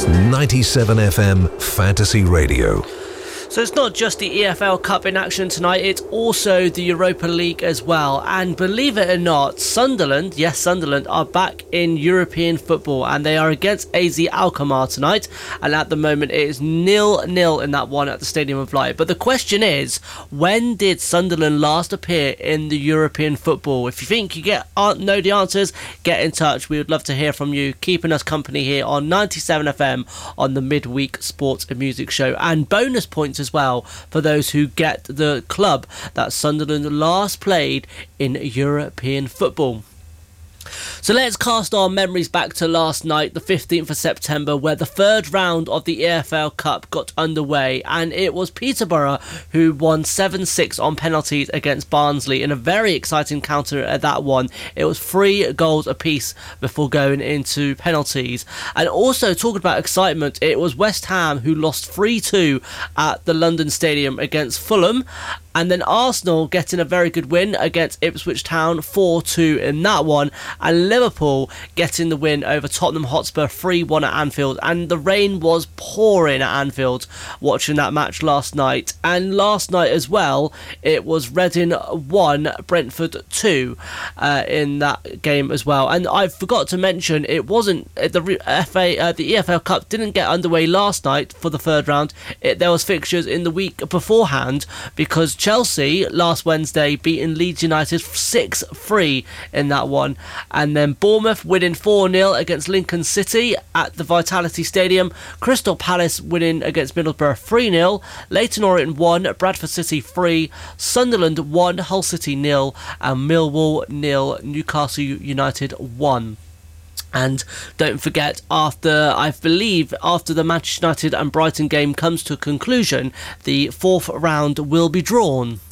97 FM Fantasy Radio. So it's not just the EFL Cup in action tonight, it's also the Europa League as well. And believe it or not, Sunderland, yes, Sunderland, are back in European football and they are against AZ Alkmaar tonight. And at the moment it is 0-0 in that one at the Stadium of Light. But the question is, when did Sunderland last appear in the European football? If you think you know the answers, get in touch. We would love to hear from you, keeping us company here on 97 FM on the midweek sports and music show. And bonus points as well for those who get the club that Sunderland last played in European football. So let's cast our memories back to last night, the 15th of September, where the third round of the EFL Cup got underway, and it was Peterborough who won 7-6 on penalties against Barnsley in a very exciting counter at that one. It was 3 goals apiece before going into penalties. And also, talking about excitement, it was West Ham who lost 3-2 at the London Stadium against Fulham. And then Arsenal getting a very good win against Ipswich Town, 4-2 in that one. And Liverpool getting the win over Tottenham Hotspur, 3-1 at Anfield. And the rain was pouring at Anfield watching that match last night. And last night as well, it was Reading 1, Brentford 2 in that game as well. And I forgot to mention, it wasn't the EFL Cup didn't get underway last night for the third round. There was fixtures in the week beforehand, because Chelsea last Wednesday beating Leeds United 6-3 in that one, and then Bournemouth winning 4-0 against Lincoln City at the Vitality Stadium, Crystal Palace winning against Middlesbrough 3-0, Leyton Orient 1, Bradford City 3, Sunderland 1, Hull City 0, and Millwall 0, Newcastle United 1. And don't forget, after the Manchester United and Brighton game comes to a conclusion, the fourth round will be drawn.